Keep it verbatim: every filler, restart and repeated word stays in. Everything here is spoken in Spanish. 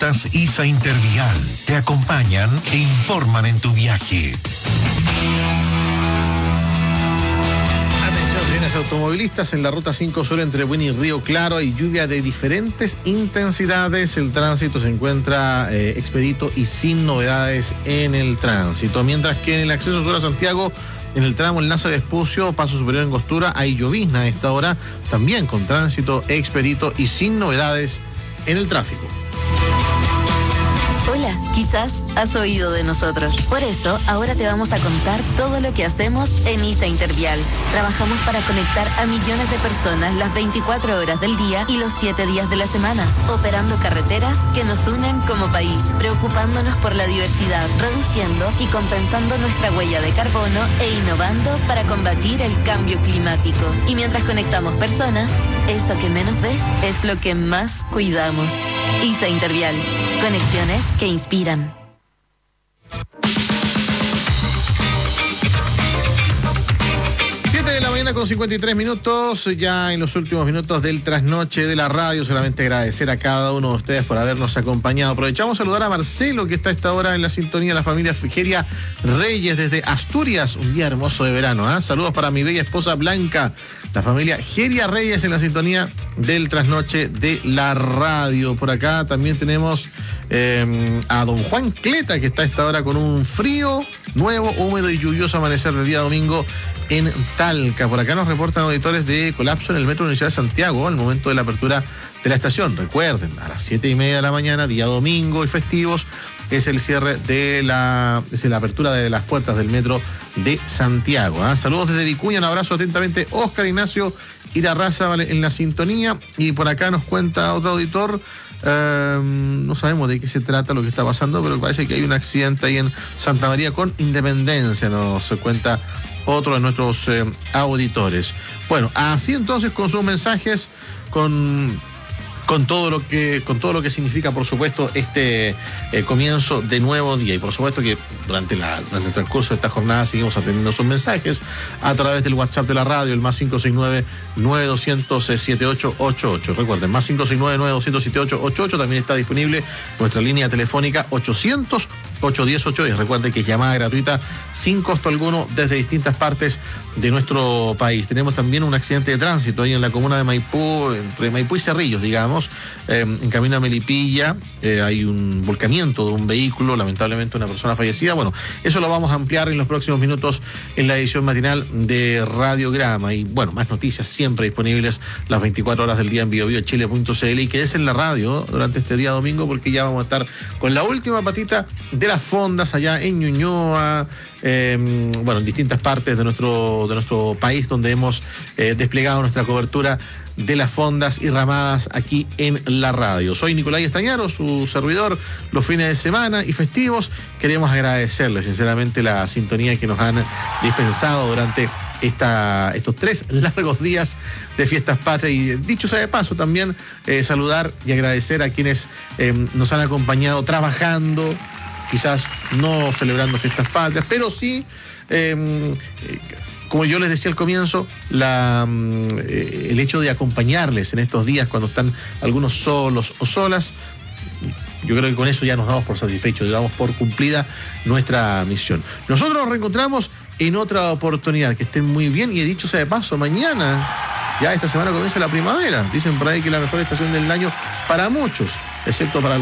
Rutas ISA Intervial te acompañan e informan en tu viaje. Atención, señores automovilistas, en la ruta cinco Sur entre Buin y Río Claro hay lluvia de diferentes intensidades. El tránsito se encuentra eh, expedito y sin novedades en el tránsito. Mientras que en el acceso sur a Santiago, en el tramo El Lazo de Vespucio, paso superior en Angostura, hay llovizna a esta hora, también con tránsito expedito y sin novedades en el tráfico. Hola, quizás has oído de nosotros. Por eso, ahora te vamos a contar todo lo que hacemos en ISA Intervial. Trabajamos para conectar a millones de personas las veinticuatro horas del día y los siete días de la semana, operando carreteras que nos unen como país, preocupándonos por la diversidad, reduciendo y compensando nuestra huella de carbono e innovando para combatir el cambio climático. Y mientras conectamos personas, eso que menos ves es lo que más cuidamos. ISA Intervial. Conexiones que inspiran. siete de la mañana con cincuenta y tres minutos, ya en los últimos minutos del trasnoche de la radio. Solamente agradecer a cada uno de ustedes por habernos acompañado. Aprovechamos a saludar a Marcelo, que está a esta hora en la sintonía de la familia Frigeria Reyes desde Asturias. Un día hermoso de verano, ¿eh? Saludos para mi bella esposa Blanca, la familia Geria Reyes en la sintonía del trasnoche de la radio. Por acá también tenemos eh, a don Juan Cleta, que está a esta hora con un frío, nuevo, húmedo y lluvioso amanecer del día domingo en Talca. Por acá nos reportan auditores de colapso en el metro Universidad de Santiago al momento de la apertura de la estación. Recuerden, a las siete y media de la mañana, día domingo y festivos, es el cierre de la, es la apertura de las puertas del metro de Santiago. ¿eh? Saludos desde Vicuña, un abrazo atentamente, Óscar Ignacio Irarraza, ¿vale? En la sintonía. Y por acá nos cuenta otro auditor, eh, no sabemos de qué se trata lo que está pasando, pero parece que hay un accidente ahí en Santa María con Independencia, nos cuenta otro de nuestros eh, auditores. Bueno, así entonces con sus mensajes, con... con todo lo que con todo lo que significa, por supuesto, este eh, comienzo de nuevo día. Y por supuesto que durante, la, durante el transcurso de esta jornada seguimos atendiendo sus mensajes a través del WhatsApp de la radio, el más cinco seis nueve, nueve dos cero cero, siete ocho ocho ocho. Recuerden, más cinco seis nueve, nueve dos cero cero, siete ocho ocho ocho. También está disponible nuestra línea telefónica ochocientos, ochocientos diez, ochocientos diez. Recuerden que es llamada gratuita sin costo alguno desde distintas partes de nuestro país. Tenemos también un accidente de tránsito ahí en la comuna de Maipú, entre Maipú y Cerrillos, digamos, eh, en camino a Melipilla. Eh, hay un volcamiento de un vehículo, lamentablemente una persona fallecida. Bueno, eso lo vamos a ampliar en los próximos minutos en la edición matinal de Radiograma. Y bueno, más noticias siempre disponibles las veinticuatro horas del día en bio bio chile punto c l. Y quédese en la radio durante este día domingo, porque ya vamos a estar con la última patita de las fondas allá en Ñuñoa, eh, bueno, en distintas partes de nuestro, de nuestro país, donde hemos eh, desplegado nuestra cobertura de las fondas y ramadas aquí en la radio. Soy Nicolás Estañaro, su servidor, los fines de semana y festivos. Queremos agradecerles sinceramente la sintonía que nos han dispensado durante esta, estos tres largos días de fiestas patrias. Y dicho sea de paso, también eh, saludar y agradecer a quienes eh, nos han acompañado trabajando, quizás no celebrando fiestas patrias, pero sí, eh, como yo les decía al comienzo, la, eh, el hecho de acompañarles en estos días cuando están algunos solos o solas. Yo creo que con eso ya nos damos por satisfechos, damos por cumplida nuestra misión. Nosotros nos reencontramos en otra oportunidad. Que estén muy bien. Y he dicho sea de paso, mañana, ya esta semana comienza la primavera. Dicen por ahí que es la mejor estación del año para muchos, excepto para